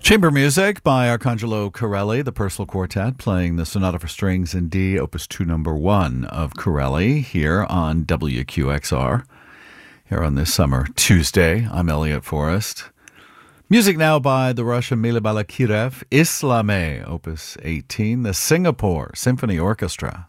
Chamber music by Arcangelo Corelli, the Purcell Quartet, playing the Sonata for Strings in D, Opus 2, number 1 of Corelli, here on WQXR, here on this summer Tuesday. I'm Elliot Forrest. Music now by the Russian Mila Balakirev, Islameh, Opus 18, the Singapore Symphony Orchestra.